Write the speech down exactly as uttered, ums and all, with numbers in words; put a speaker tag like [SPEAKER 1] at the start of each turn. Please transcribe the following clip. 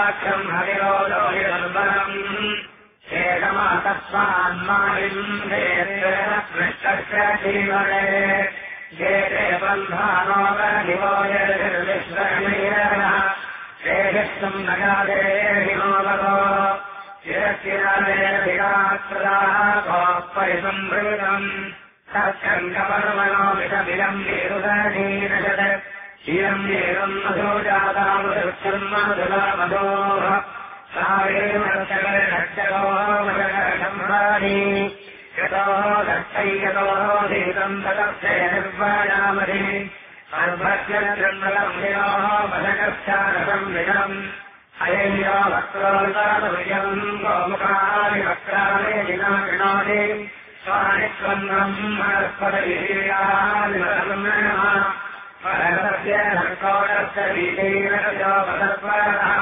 [SPEAKER 1] वाक्यम् हरिरोधो हिरन्वरम् शेषमातस्मान्मालिम् पृष्टस्य जीवने शेषे बन्धानोगनिवो यद्विश्वमीरः शेषम् नगादे हिमोगतो चिरचिरादेभिरात्रदापरिसंवृतम् सत्सङ्गपर्वणो विषमिदम् निरुदनीनशत् क्षीरम् नीरम् मधो जातामधुर्मधुरामधोः सावेमर्चकर्षक्तोः यतोः दक्षैकतोः धीतम् तदर्थे निर्वाणामधि सर्वस्यम् वशकश्चारसम् विषम् अय्यो वक्रोल्लादविजम् गोमुखानि वक्राणि विनाकृणोति स्वानि स्वन्नम् मनस्पतिः परस्य नर्कोडस्य वीतीरजो वदत्वरः